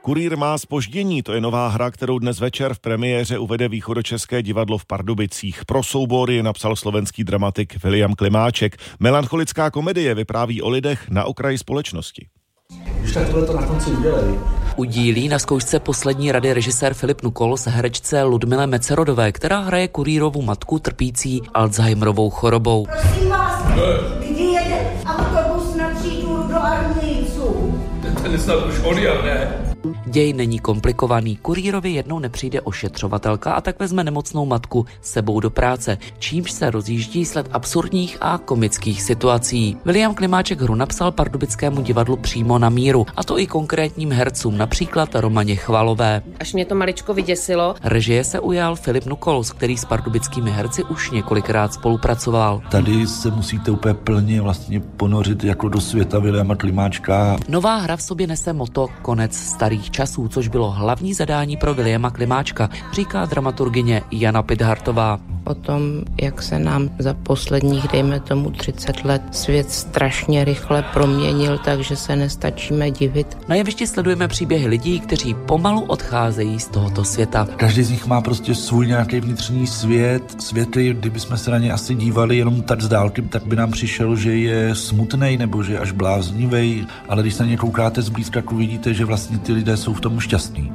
Kurýr má zpoždění, to je nová hra, kterou dnes večer v premiéře uvede Východočeské divadlo v Pardubicích. Pro soubor ji napsal slovenský dramatik William Klimáček. Melancholická komedie vypráví o lidech na okraji společnosti. Už tak tohle to na konci udělej. Udílí na zkoušce poslední rady režisér Filip Nukol s herečce Ludmile Mecerodové, která hraje Kurýrovu matku trpící Alzheimerovou chorobou. Prosím vás, kdy jede autobus na třídu do Armějců? Ten snad už odjel, ne? Děj není komplikovaný. Kurýrovi jednou nepřijde ošetřovatelka a tak vezme nemocnou matku s sebou do práce, čímž se rozjíždí sled absurdních a komických situací. William Klimáček hru napsal Pardubickému divadlu přímo na míru, a to i konkrétním hercům, například Romaně Chvalové. Až mě to maličko vyděsilo. Režie se ujal Filip Nukol, který s pardubickými herci už několikrát spolupracoval. Tady se musíte úplně plně vlastně ponořit jako do světa Williama Klimáčka. Nová hra v sobě nese motto Konec starých časů, což bylo hlavní zadání pro Williama Klimáčka, říká dramaturgyně Jana Pidhartová. O tom, jak se nám za posledních, dejme tomu 30 let, svět strašně rychle proměnil, takže se nestačíme divit. Na jevišti sledujeme příběhy lidí, kteří pomalu odcházejí z tohoto světa. Každý z nich má prostě svůj nějaký vnitřní svět. Světy, kdybychom se na ně asi dívali jenom tak z dálky, tak by nám přišel, že je smutnej nebo že je až bláznivej, ale když se na ně koukáte zblízka, tak uvidíte, že vlastně ty lidé jsou v tom šťastní.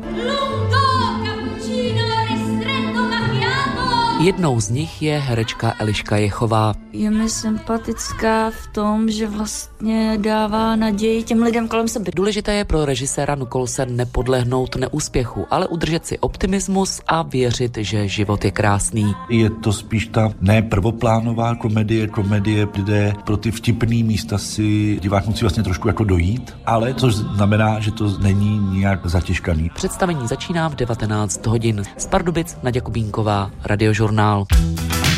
Jednou z nich je herečka Eliška Jechová. Je mi sympatická v tom, že vlastně dává naději těm lidem kolem sebe. Důležité je pro režiséra Nukolse nepodlehnout neúspěchu, ale udržet si optimismus a věřit, že život je krásný. Je to spíš ta ne prvoplánová komedie, kde pro ty vtipný místa si divák musí vlastně trošku jako dojít, ale což znamená, že to není nijak zatěžkaný. Představení začíná v 19 hodin. Z Pardubic Naďa Kubínková, Radiožurnál.